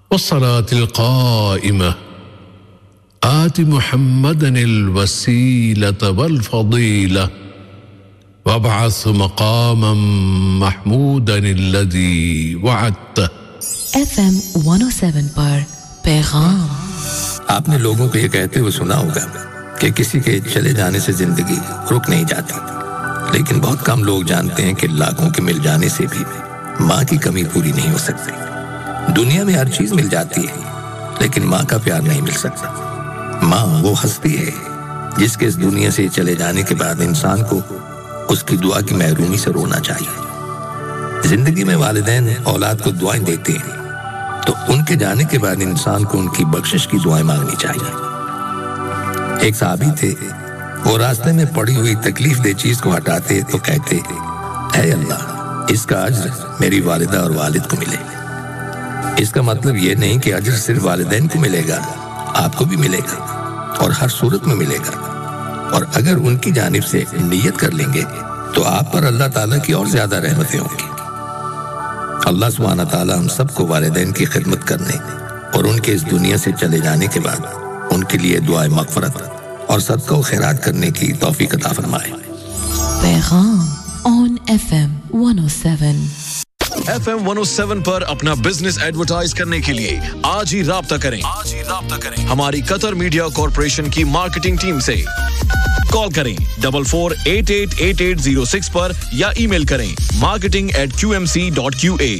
والصلاة القائمة آت محمدا الوسيلة والفضيلة وابعث مقاما محمودا الذي وعدته FM 107 پر پیغام. آپ نے لوگوں کو یہ کہتے ہوئے سنا ہوگا کہ کسی کے چلے جانے سے زندگی رک نہیں جاتی، لیکن بہت کم لوگ جانتے ہیں کہ لاکھوں کے مل جانے سے بھی ماں کی کمی پوری نہیں ہو سکتی. دنیا میں ہر چیز مل جاتی ہے لیکن ماں کا پیار نہیں مل سکتا. ماں وہ ہستی ہے جس کے اس دنیا سے چلے جانے کے بعد انسان کو اس کی دعا کی محرومی سے رونا چاہیے. زندگی میں والدین اولاد کو دعائیں دیتے ہیں تو ان کے جانے کے بعد انسان کو ان کی بخشش کی دعائیں مانگنی چاہیے. ایک صحابی تھے، وہ راستے میں پڑی ہوئی تکلیف دہ چیز کو ہٹاتے تو کہتے، اے اللہ، اس کا اجر میری والدہ اور والد کو ملے. اس کا مطلب یہ نہیں کہ اجر صرف والدین کو ملے گا، آپ کو بھی ملے گا اور ہر صورت میں ملے گا. اور اگر ان کی جانب سے نیت کر لیں گے تو آپ پر اللہ تعالیٰ کی اور زیادہ رحمتیں ہوں گی. اللہ سبحانہ تعالیٰ ہم سب کو والدین کی خدمت کرنے اور ان کے اس دنیا سے چلے جانے کے بعد ان کے لیے دعائے مغفرت اور صدقہ و خیرات کرنے کی توفیق عطا فرمائے. پیغام on FM 107. FM 107 پر اپنا بزنس ایڈورٹائز کرنے کے لیے آج ہی رابطہ کریں ہماری قطر میڈیا کارپوریشن کی مارکیٹنگ ٹیم سے. کال کریں 44888806 پر یا ای میل کریں marketing@qmc.qa.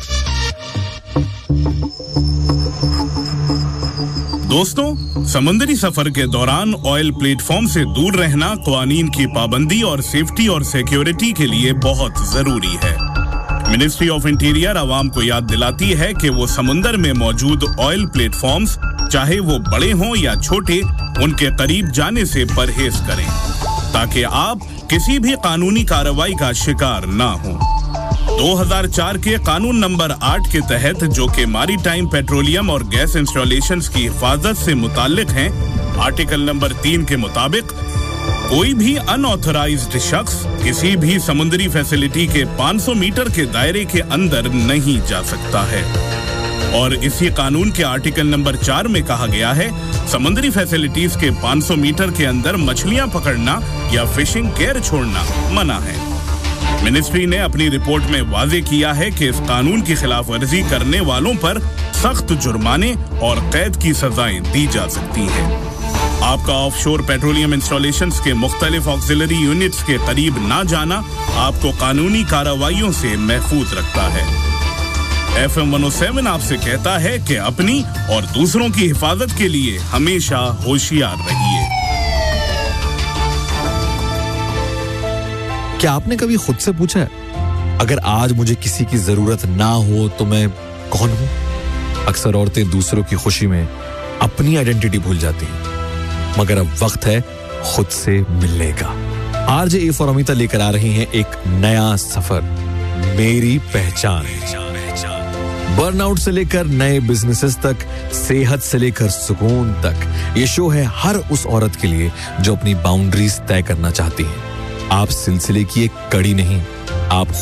دوستوں، سمندری سفر کے دوران آئل پلیٹ فارم سے دور رہنا قوانین کی پابندی اور سیفٹی اور سیکیورٹی کے لیے بہت ضروری ہے. منسٹری آف انٹیریئر عوام کو یاد دلاتی ہے کہ وہ سمندر میں موجود آئل پلیٹ فارمز چاہے وہ بڑے ہوں یا چھوٹے ان کے قریب جانے سے پرہیز کریں تاکہ آپ کسی بھی قانونی کارروائی کا شکار نہ ہوں. 2004 کے قانون نمبر 8 کے تحت جو کہ ماری ٹائم پیٹرولیم اور گیس انسٹالیشنز کی حفاظت سے متعلق ہیں، آرٹیکل نمبر 3 کے مطابق کوئی بھی ان آتھورائزڈ شخص کسی بھی سمندری فیسلٹی کے 500 میٹر کے دائرے کے اندر نہیں جا سکتا ہے. اور اسی قانون کے آرٹیکل نمبر 4 میں کہا گیا ہے سمندری فیسلٹیز کے 500 میٹر کے اندر مچھلیاں پکڑنا یا فشنگ گیئر چھوڑنا منع ہے. منسٹری نے اپنی رپورٹ میں واضح کیا ہے کہ اس قانون کی خلاف ورزی کرنے والوں پر سخت جرمانے اور قید کی سزائیں دی جا سکتی ہیں. آپ کا آف شور پیٹرولیم انسٹالیشنز کے مختلف آکسیلری یونٹس کے قریب نہ جانا آپ کو قانونی کارروائیوں سے محفوظ رکھتا ہے. FM 107 آپ سے کہتا ہے کہ اپنی اور دوسروں کی حفاظت کے لیے ہمیشہ ہوشیار رہیے. کیا آپ نے کبھی خود سے پوچھا ہے اگر آج مجھے کسی کی ضرورت نہ ہو تو میں کون ہوں؟ اکثر عورتیں دوسروں کی خوشی میں اپنی آئیڈینٹی بھول جاتی ہیں، مگر اب وقت ہے خود سے ملنے کا. RJ A for Amita لے کر آ رہی ہیں ایک نیا سفر، میری پہچان. برن آؤٹ سے لے کر نئے بزنسز تک، صحت سے لے کر سکون تک، یہ شو ہے ہر اس عورت کے لیے جو اپنی باؤنڈریز طے کرنا چاہتی ہے. آپ سلسلے کی ایک کڑی نہیں، آپ